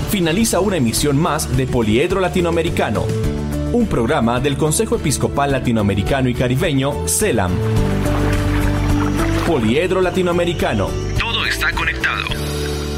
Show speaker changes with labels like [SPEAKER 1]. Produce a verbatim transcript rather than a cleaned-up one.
[SPEAKER 1] finaliza una emisión más de Poliedro Latinoamericano, un programa del Consejo Episcopal Latinoamericano y Caribeño, CELAM. Poliedro Latinoamericano. Todo está conectado.